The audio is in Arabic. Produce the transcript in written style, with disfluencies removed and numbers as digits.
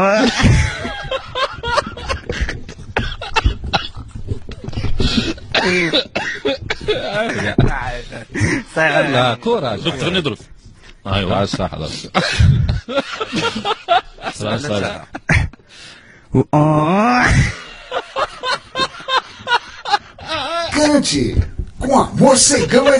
لا كورة دكتور نضرب. ايوه خلاص. Cante com amor cegão.